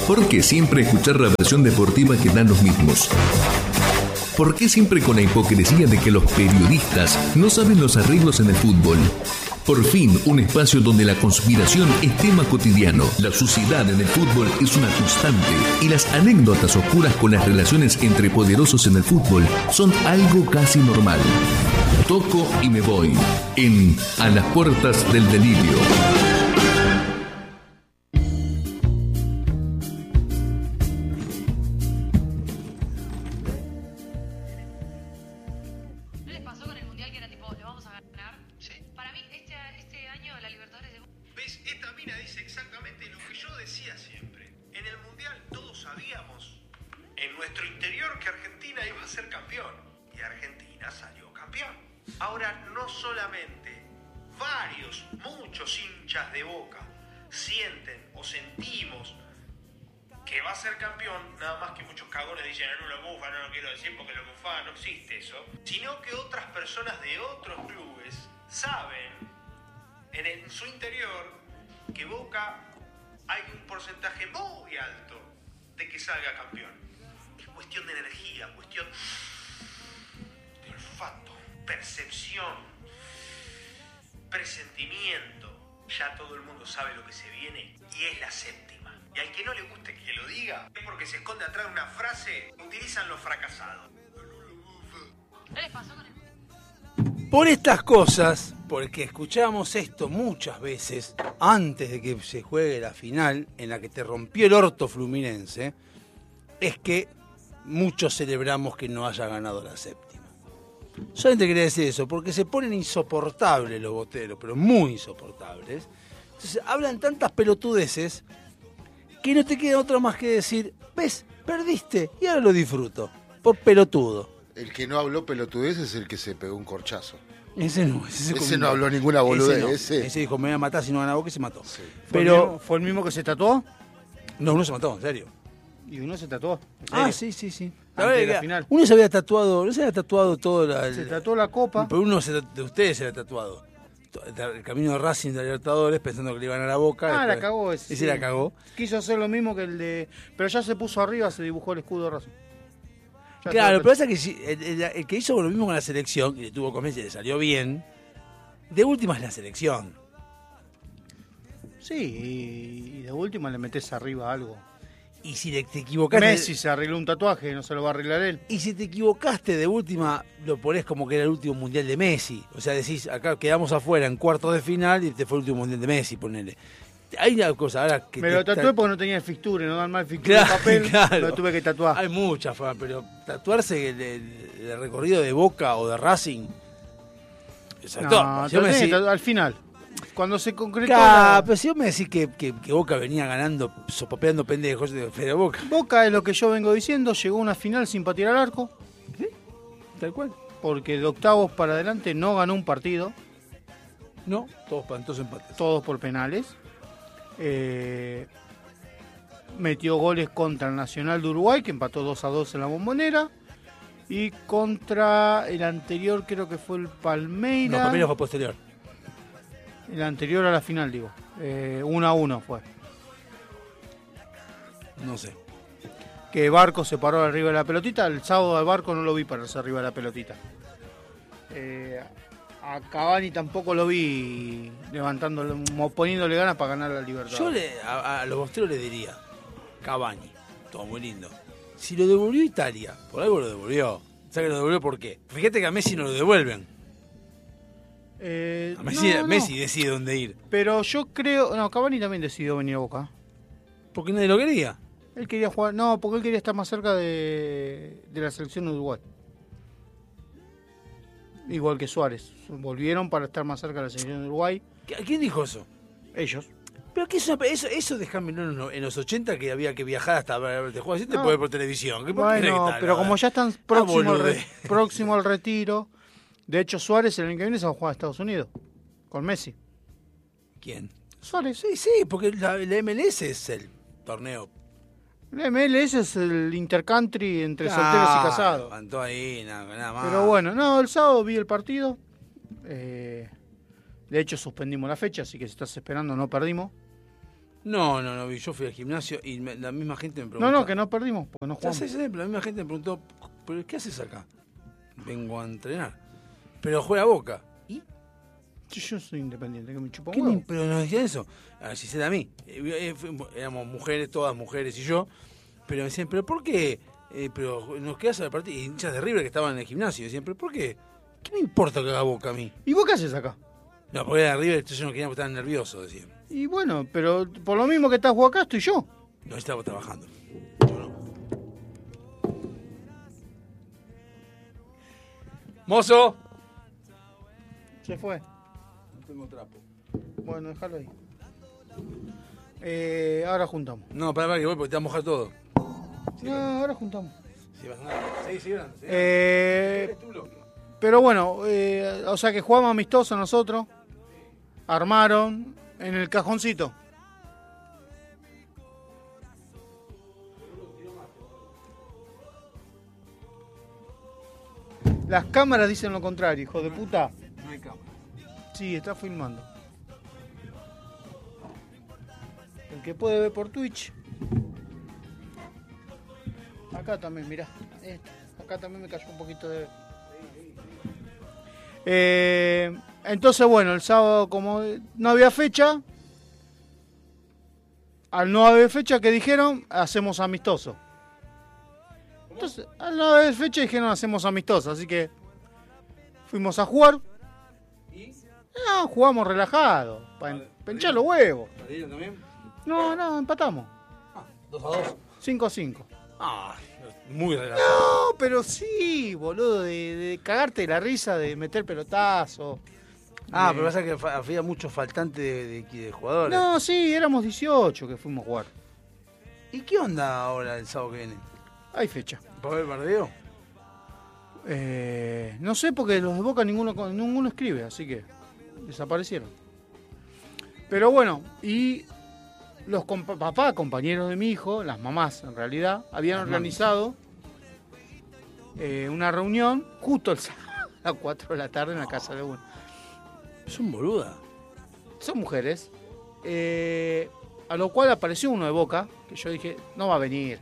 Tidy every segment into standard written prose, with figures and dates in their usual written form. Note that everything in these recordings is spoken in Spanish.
¿Por qué siempre escuchar la versión deportiva que dan los mismos? ¿Por qué siempre con la hipocresía de que los periodistas no saben los arreglos en el fútbol? Por fin, un espacio donde la conspiración es tema cotidiano, la suciedad en el fútbol es una constante y las anécdotas oscuras con las relaciones entre poderosos en el fútbol son algo casi normal. Toco y me voy en A las puertas del delirio. Muchos hinchas de Boca sienten o sentimos que va a ser campeón, nada más que muchos cagones dicen, no lo mufa, no lo quiero decir porque lo mufa, no existe eso, sino que otras personas de otros clubes saben en su interior que Boca hay un porcentaje muy alto de que salga campeón. Es cuestión de energía, cuestión de olfato, percepción, presentimiento. Ya todo el mundo sabe lo que se viene y es la séptima. Y al que no le guste que lo diga es porque se esconde atrás de una frase que utilizan los fracasados. Por estas cosas, porque escuchamos esto muchas veces antes de que se juegue la final en la que te rompió el orto Fluminense, es que muchos celebramos que no haya ganado la séptima. Solamente quería decir eso, porque se ponen insoportables los boteros, pero muy insoportables. Entonces hablan tantas pelotudeces que no te queda otra más que decir, ves, perdiste y ahora lo disfruto, por pelotudo. El que no habló pelotudez es el que se pegó un corchazo. Ese no habló ninguna boludez. Ese dijo, me voy a matar si no gana Boca y se mató. Sí. Pero ¿Fue el mismo que se tatuó? No, uno se mató, en serio. Y uno se tatuó. Ah, sí. Antes de la final. Uno se había tatuado, todo Se tatuó la copa. Pero uno de ustedes se había tatuado. El camino de Racing de Libertadores pensando que le iban a la Boca. Ah, después, la cagó ese. Ese la cagó. Quiso hacer lo mismo que el de... Pero ya se puso arriba, se dibujó el escudo de Racing. Claro, pero pasa que el que hizo lo mismo con la selección, y le tuvo conveniencia y le salió bien, de última es la selección. Sí, y de última le metes arriba algo. Y si te equivocaste... Messi se arregló un tatuaje, no se lo va a arreglar él. Y si te equivocaste de última, lo ponés como que era el último mundial de Messi. O sea, decís, acá quedamos afuera en cuartos de final y te fue el último mundial de Messi, ponele. Hay una cosa ahora que... Me lo tatué porque no tenía el fixture, no dan mal fixture de papel, claro. lo tuve que tatuar. Hay muchas formas, pero tatuarse el recorrido de Boca o de Racing... Exacto. No, al final. Cuando se concretó... Pero si vos me decís que Boca venía ganando, sopapeando pendejos, de Boca. Boca es lo que yo vengo diciendo, llegó a una final sin patear al arco. ¿Sí? Tal cual. Porque de octavos para adelante no ganó un partido. No, todos empates. Todos por penales. Metió goles contra el Nacional de Uruguay, que empató 2-2 en la Bombonera. Y contra el anterior, creo que fue el Palmeiras. No, Palmeiras fue posterior. El anterior a la final, digo. 1-1 fue. No sé. Que Barco se paró arriba de la pelotita. El sábado al Barco no lo vi pararse arriba de la pelotita. A Cavani tampoco lo vi poniéndole ganas para ganar la Libertadores. Yo a los bosteros le diría, Cavani, todo muy lindo. Si lo devolvió Italia, por algo lo devolvió. ¿Sabes que lo devolvió por qué? Fíjate que a Messi no lo devuelven. A Messi decide dónde ir. Pero yo creo... No, Cavani también decidió venir a Boca. Porque nadie lo quería. Él quería jugar... No, porque él quería estar más cerca de la selección de Uruguay. Igual que Suárez. Volvieron para estar más cerca de la selección de Uruguay. ¿Quién dijo eso? Ellos. Pero que eso déjamelo en los 80 que había que viajar hasta verte jugar. Así te podés por televisión. Bueno, pero como ya están próximo al retiro... De hecho, Suárez el año que viene se va a jugar a Estados Unidos. Con Messi. ¿Quién? Suárez. Sí, porque la MLS es el torneo. La MLS es el intercountry entre solteros y casados. Levantó ahí, nada más. Pero bueno, el sábado vi el partido. De hecho, suspendimos la fecha, así que si estás esperando, no perdimos. No, yo fui al gimnasio y la misma gente me preguntó. No, que no perdimos, porque no jugamos. Sí, pero la misma gente me preguntó, ¿pero qué haces acá? Vengo a entrenar. Pero juega Boca. ¿Y? Yo soy independiente, que me chupa ¿Qué un huevo. pero no decían eso. A ver, si será a mí. Éramos mujeres, todas mujeres y yo. Pero me decían, ¿pero por qué? Pero nos quedas a la partida. Y hinchas de River que estaban en el gimnasio. Decían, ¿pero por qué? ¿Qué me importa que haga Boca a mí? ¿Y vos qué haces acá? No, porque era de River, entonces yo no quería porque estaban nerviosos, decían. Y bueno, pero por lo mismo que estás jugando acá, estoy yo. No, estaba trabajando. Yo no. ¡Mozo! Se fue. No tengo trapo. Bueno, déjalo ahí. Ahora juntamos. No, para que voy porque te va a mojar todo. No, ahora juntamos. Sí, vas a andar. Sí, grande. Es tu bloque. Pero bueno, o sea que jugamos amistosos nosotros. Armaron en el cajoncito. Las cámaras dicen lo contrario, hijo de puta. No hay cámara. Sí, está filmando. El que puede ver por Twitch. Acá también, mirá. Acá también me cayó un poquito de... entonces, bueno, el sábado como no había fecha, al no haber fecha, ¿qué dijeron? Hacemos amistoso. Entonces, al no haber fecha dijeron hacemos amistoso, así que fuimos a jugar. ¿Y? No, jugamos relajado, para hinchar los huevos. ¿Perdieron también? No, empatamos. 2-2. 5-5. Ah, muy relajado. No, pero sí, boludo, de cagarte de la risa, de meter pelotazo. Pero pasa que había muchos faltantes de jugadores. No, sí, éramos 18 que fuimos a jugar. ¿Y qué onda ahora el sábado que viene? Hay fecha. ¿Para ver el bardeo? No sé, porque los de Boca ninguno escribe, así que desaparecieron. Pero bueno, y los papás, compañeros de mi hijo, las mamás en realidad, habían organizado una reunión justo el sábado a 4 de la tarde en la casa de uno. Son boludas. Son mujeres. A lo cual apareció uno de Boca, que yo dije, no va a venir.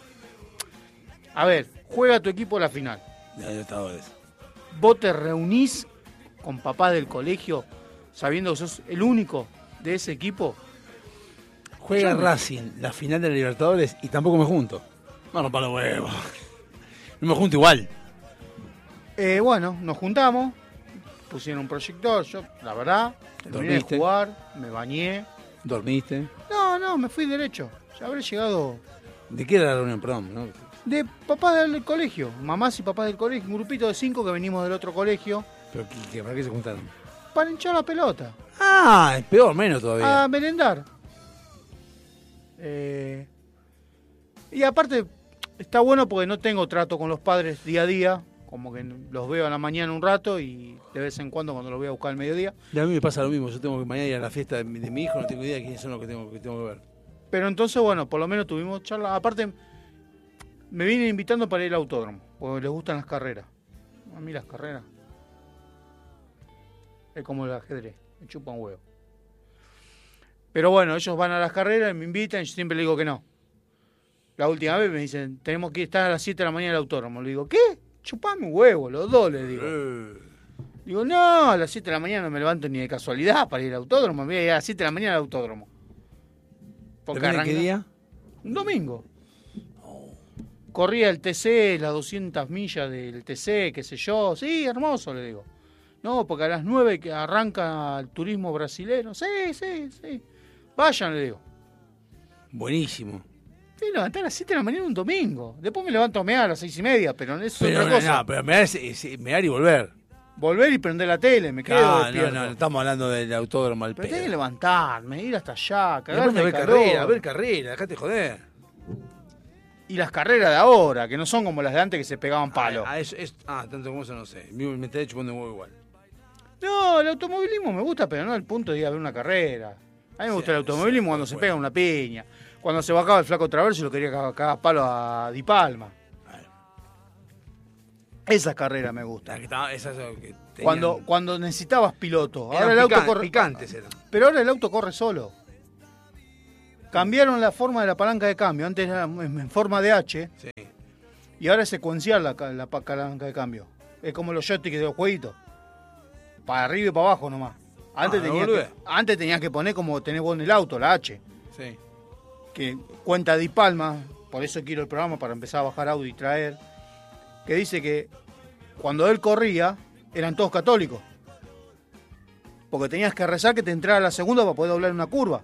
A ver, juega tu equipo la final. De Libertadores. Vos te reunís con papás del colegio sabiendo que sos el único de ese equipo. Juega Racing la final de la Libertadores y tampoco me junto. No, para los huevos. No me junto igual. Bueno, nos juntamos, pusieron un proyector, yo, la verdad, terminé de jugar, me bañé. ¿Dormiste? No, me fui derecho. Ya habré llegado... ¿De qué era la reunión? Perdón, ¿no? De papás del colegio, mamás y papás del colegio, un grupito de 5 que venimos del otro colegio. ¿Pero para qué se juntaron? Para hinchar la pelota. Ah, es peor, menos todavía. A merendar. Y aparte, está bueno porque no tengo trato con los padres día a día. Como que los veo a la mañana un rato y de vez en cuando los voy a buscar al mediodía. Y a mí me pasa lo mismo, yo tengo que mañana ir a la fiesta de mi hijo, no tengo idea de quiénes son los que tengo que ver. Pero entonces, bueno, por lo menos tuvimos charla. Aparte, me vienen invitando para ir al autódromo, porque les gustan las carreras. A mí las carreras es como el ajedrez, me chupan huevo. Pero bueno, ellos van a las carreras, me invitan y yo siempre les digo que no. La última vez me dicen, tenemos que estar a las 7 de la mañana en el autódromo. Le digo, ¿qué? Chupame un huevo, los dos, les digo. Digo, no, a las 7 de la mañana no me levanto ni de casualidad para ir al autódromo. Me voy a ir a las 7 de la mañana al autódromo. ¿Depende qué día? Un domingo. Corría el TC, las 200 millas del TC, qué sé yo. Sí, hermoso, le digo. No, porque a las 9 que arranca el turismo brasilero. Sí. Vayan, le digo. Buenísimo. Sí, levantar a las 7 de la mañana un domingo. Después me levanto a mear a las 6:30, pero eso es otra cosa. No, pero mear y volver. Volver y prender la tele, me quedo despierto. No, estamos hablando del autódromo al pero pedo. tengo que levantarme, ir hasta allá, cagarme a de ver carrera, dejate joder. Y las carreras de ahora, que no son como las de antes que se pegaban palos. Tanto como eso no sé. Me estaré chupando un huevo igual. No, el automovilismo me gusta, pero no al punto de ir a ver una carrera. A mí me gusta el automovilismo cuando se pega una piña. Cuando se bajaba el flaco Traverso y lo quería cagar palo a Di Palma. Esas carreras me gustan. Cuando necesitabas piloto. Ahora el auto corre. Picantes eran. Pero ahora el auto corre solo. Cambiaron la forma de la palanca de cambio. Antes era en forma de H. Sí. Y ahora es secuencial la palanca de cambio. Es como los joysticks de los jueguitos. Para arriba y para abajo nomás. Antes tenías que poner como tenés vos en el auto, la H. Sí. Que cuenta Di Palma, por eso quiero el programa para empezar a bajar audio y traer, que dice que cuando él corría eran todos católicos. Porque tenías que rezar que te entrara la segunda para poder doblar una curva.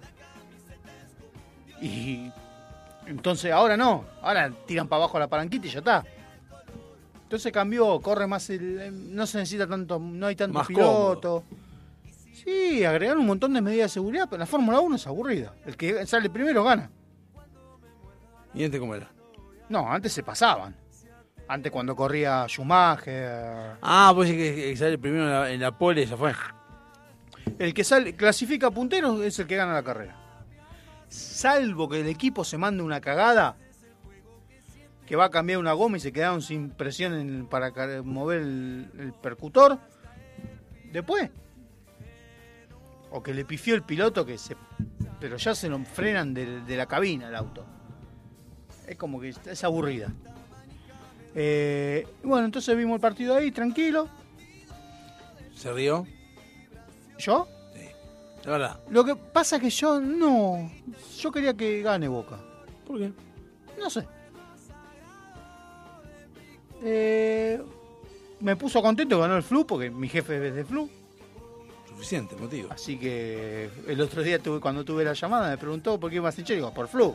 Y entonces ahora no, ahora tiran para abajo la palanquita y ya está. Entonces cambió, corre más, no se necesita tanto, no hay tanto piloto. Sí, agregaron un montón de medidas de seguridad, pero la Fórmula 1 es aburrida. El que sale primero gana. ¿Y antes cómo era? No, antes se pasaban. Antes cuando corría Schumacher. Ah, pues que sale primero en la pole, ya fue. El que clasifica puntero es el que gana la carrera. Salvo que el equipo se mande una cagada, que va a cambiar una goma y se quedaron sin presión para mover el percutor. Después. O que le pifió el piloto, pero ya se lo frenan de la cabina el auto. Es como que es aburrida. Bueno, entonces vimos el partido ahí, tranquilo. ¿Se rió? ¿Yo? Sí. La verdad. Lo que pasa es que yo quería que gane Boca. ¿Por qué? No sé. Me puso contento que ganó el Flu, porque mi jefe es de Flu. Suficiente motivo. Así que el otro día cuando tuve la llamada me preguntó por qué me hacen hinchar. Digo, por Flu.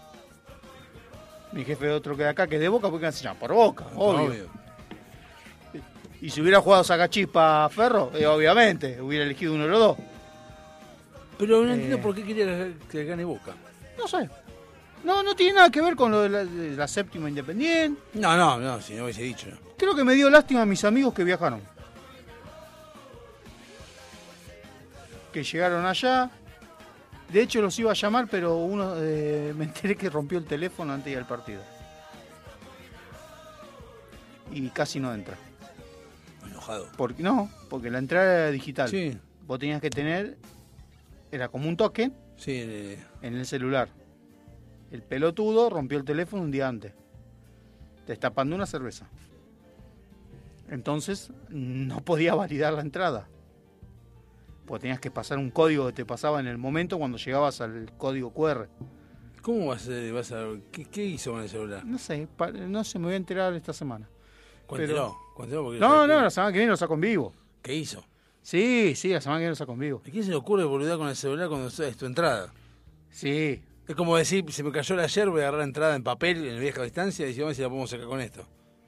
Mi jefe otro que de acá, que es de Boca, ¿por qué me hacen hinchar? Por Boca, obvio. Y si hubiera jugado Sacachispa Ferro, obviamente, hubiera elegido uno de los dos. Pero no entiendo por qué quería que gane Boca. No sé. No tiene nada que ver con lo de la séptima Independiente. No, si no hubiese dicho. No. Creo que me dio lástima a mis amigos que viajaron. Que llegaron allá. De hecho los iba a llamar, pero uno me enteré que rompió el teléfono antes de ir al partido. Y casi no entra. Enojado. Porque la entrada era digital. Sí. Vos tenías que tener, era como un token sí, en el celular. El pelotudo rompió el teléfono un día antes, destapando una cerveza. Entonces no podía validar la entrada. Porque tenías que pasar un código que te pasaba en el momento cuando llegabas al código QR. ¿Cómo vas a ¿Qué hizo con el celular? No sé, me voy a enterar esta semana. Cuéntelo. No, la semana que viene lo saco en vivo. ¿Qué hizo? Sí, la semana que viene lo saco en vivo. ¿A quién se le ocurre boludear con el celular cuando es tu entrada? Sí. Es como decir, se me cayó la ayer, voy a agarrar la entrada en papel en vieja distancia y vamos a ver si la podemos sacar con esto.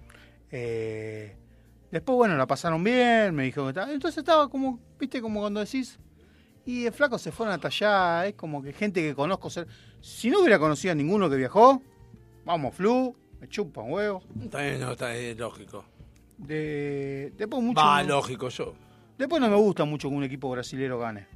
Después, bueno, la pasaron bien, me dijo que estaba. Entonces estaba como, viste, como cuando decís, y el flaco se fueron hasta allá, es como que gente que conozco. Si no hubiera conocido a ninguno que viajó, vamos, Flu, me chupa un huevo. También no, está lógico. Después mucho. Lógico, yo. Después no me gusta mucho que un equipo brasilero gane.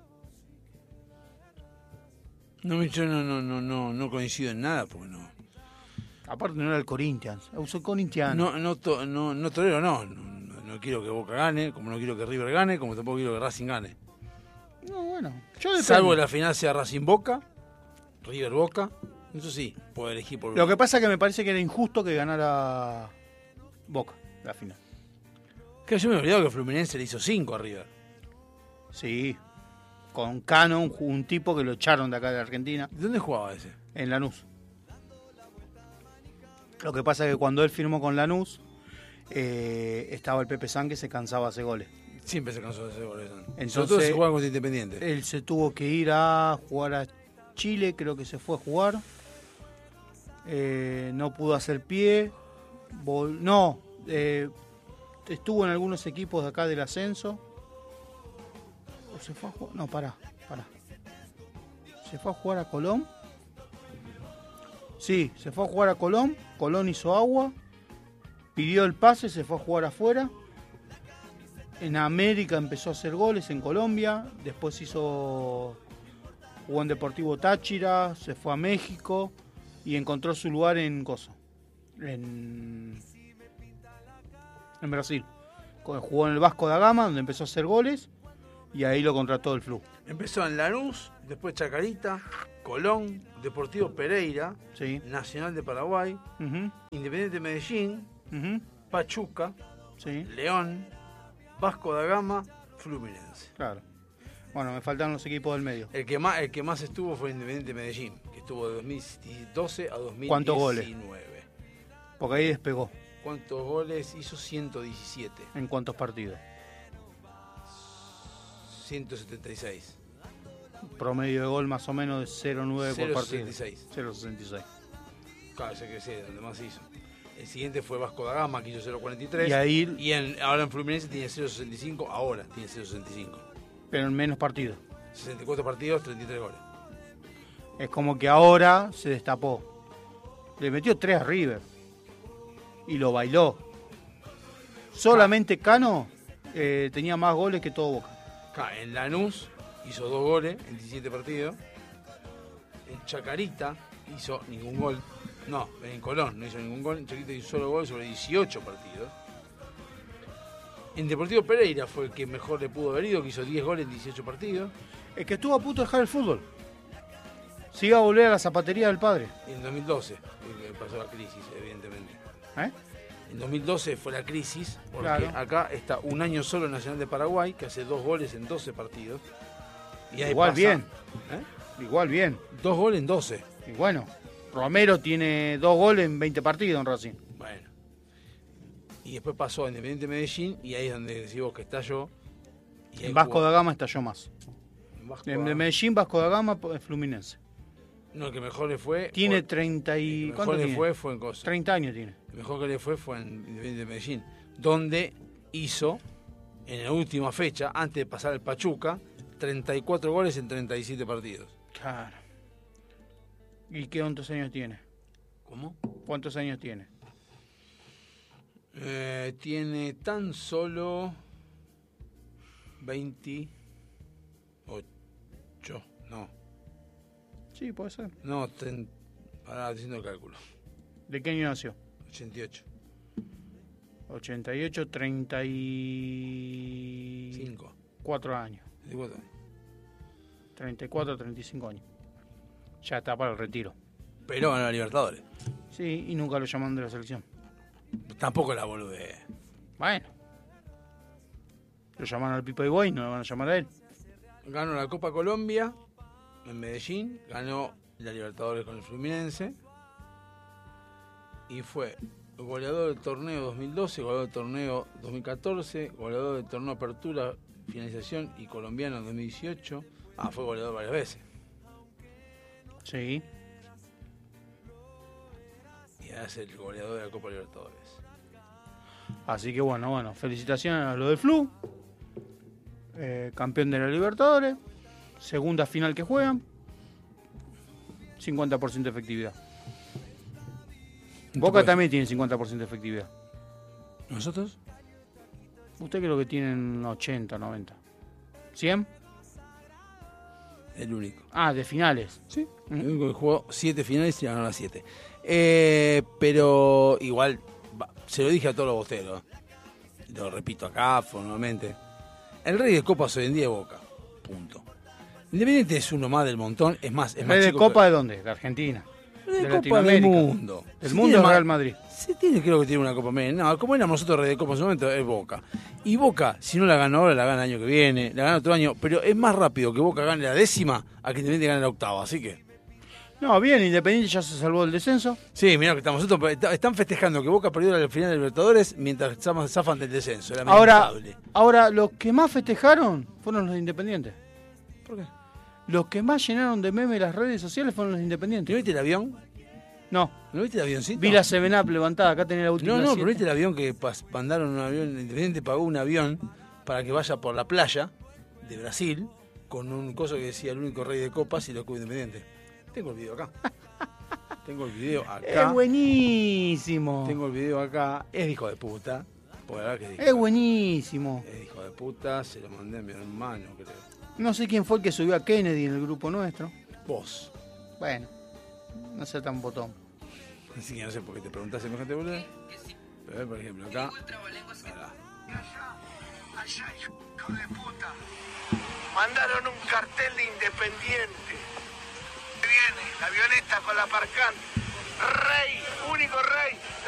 No, yo no coincido en nada, porque no. Aparte no era el Corinthians, soy Corinthians. No tolero, no quiero que Boca gane, como no quiero que River gane, como tampoco quiero que Racing gane. No, bueno. Salvo que la final sea Racing Boca, River Boca, eso sí, puedo elegir por. Lo que pasa es que me parece que era injusto que ganara Boca la final. Que yo me he olvidado que Fluminense le hizo 5 a River. Sí. Con Cano, un tipo que lo echaron de acá de Argentina. ¿Dónde jugaba ese? En Lanús. Lo que pasa es que cuando él firmó con Lanús, estaba el Pepe San que se cansaba de hacer goles. Siempre se cansó de hacer goles. Entonces, sobre todo se jugaba contra Independiente. Él se tuvo que ir a jugar a Chile, creo que se fue a jugar. No pudo hacer pie. Estuvo en algunos equipos de acá del ascenso. ¿O se fue a jugar? No, pará. ¿Se fue a jugar a Colón? Sí, se fue a jugar a Colón. Colón hizo agua. Pidió el pase, se fue a jugar afuera. En América empezó a hacer goles en Colombia. Después jugó en Deportivo Táchira. Se fue a México. Y encontró su lugar en Brasil. Jugó en el Vasco da Gama, donde empezó a hacer goles. Y ahí lo contrató el Flu. Empezó en Lanús, después Chacarita, Colón, Deportivo Pereira, Sí. Nacional de Paraguay, Ujú, Independiente Medellín, ujú, Pachuca, Sí, León, Vasco da Gama, Fluminense. claro. Bueno, me faltan los equipos del medio. El que más estuvo fue Independiente Medellín, que estuvo de 2012 a 2019. ¿Cuántos goles? Porque ahí despegó. ¿Cuántos goles hizo? 117. ¿En cuántos partidos? 176. Promedio de gol más o menos de 0,9 por partido. 0,66. 0,66. Claro, ese que sé, donde más hizo. El siguiente fue Vasco da Gama, que hizo 0,43. Y ahí, Ahora en Fluminense tiene 0,65. Ahora tiene 0,65. pero en menos partidos. 64 partidos, 33 goles. Es como que ahora se destapó. Le metió 3 a River. Y lo bailó. Solamente Cano tenía más goles que todo Boca. Acá, en Lanús hizo 2 goles en 17 partidos. En Chacarita hizo ningún gol. No, en Colón no hizo ningún gol. En Chacarita hizo un solo gol sobre 18 partidos. En Deportivo Pereira fue el que mejor le pudo haber ido, que hizo 10 goles en 18 partidos. Es que estuvo a punto de dejar el fútbol. Se iba a volver a la zapatería del padre. Y en 2012 pasó la crisis, evidentemente. ¿Eh? En 2012 fue la crisis, porque Claro. acá está un año solo en Nacional de Paraguay, que hace 2 goles en 12 partidos. Y ahí Igual pasa, bien. ¿eh? Igual bien. 2 goles en 12. Y bueno, Romero tiene 2 goles en 20 partidos en Racing. Bueno. Y después pasó a Independiente Medellín, y ahí es donde decimos que estalló. Y ahí En Vasco jugó- da Gama estalló más. en Vasco En da- Medellín, Vasco da Gama, Fluminense. No, el que mejor le fue... Tiene fue- 30 el y... que ¿Cuánto mejor le tiene? fue en Cosa. 30 años tiene. El mejor que le fue en Independiente Medellín, donde hizo, en la última fecha, antes de pasar al Pachuca, 34 goles en 37 partidos. Claro. ¿Y qué cuántos años tiene? ¿Cómo? ¿Cuántos años tiene? Tiene tan solo 28. No, Sí, puede ser. no, pará, haciendo el cálculo. ¿De qué año nació? 88. 88, 34 5. años. 34 años. 34, 35 años. Ya está para el retiro. Pero ganó la Libertadores. Sí, y nunca lo llamaron de la selección. Tampoco la boludez. Bueno. Lo llamaron al Pipo Higuaín, no lo van a llamar a él. Ganó la Copa Colombia en Medellín, ganó la Libertadores con el Fluminense y fue goleador del torneo 2012, goleador del torneo 2014, goleador del torneo Apertura, Finalización y Colombiano en 2018. Fue goleador varias veces. Sí. Y ahora es el goleador de la Copa Libertadores. Así que bueno, felicitaciones a los del Flu. Campeón de la Libertadores. Segunda final que juegan. 50% de efectividad. Boca también tiene 50% de efectividad. ¿Nosotros? Usted creo que tienen 80, 90. ¿100? El único. De finales. Sí. El único que jugó 7 finales y ganó las 7. Pero igual, se lo dije a todos los bosteros. Lo repito acá formalmente. El rey de copas hoy en día es Boca. Punto. Independiente es uno más del montón. Es más ¿El rey de chico Copa que... de dónde? ¿De Argentina? De ¿De Copa del Latinoamérica? mundo. ¿Del Si mundo tiene es Real Madrid? Sí, creo que tiene una Copa América. No, como éramos nosotros rey de copa en su momento, es Boca. Y Boca, si no la gana ahora, la gana el año que viene, la gana otro año. Pero es más rápido que Boca gane la 10ª a que Independiente gane la 8ª. Así que... No, bien, Independiente ya se salvó del descenso. Sí, mirá que estamos. Están festejando que Boca perdió la final de Libertadores mientras zafan del descenso. Era lamentable. Ahora, los que más festejaron fueron los de Independiente. ¿Por qué? Los que más llenaron de memes las redes sociales fueron los de ¿No Independiente. viste el avión? No, ¿No viste el avioncito? vi la 7-Up levantada, acá tenía la última. No, 7. pero viste el avión que mandaron un avión. Independiente pagó un avión para que vaya por la playa de Brasil con un coso que decía el único rey de copas y lo que Independiente. Tengo el video acá. Es buenísimo. Tengo el video acá. Es de hijo de puta. Porque la verdad que Es buenísimo. Es de hijo de puta. Se lo mandé a mi hermano, creo. No sé quién fue el que subió a Kennedy en el grupo nuestro. Vos. Bueno, no sea tan botón. Así que no sé por qué te preguntás semejante boludo. Pero por ejemplo, acá. Mirá. Allá, hijo de puta. Mandaron un cartel de Independiente. Bien, La avioneta con la parcante.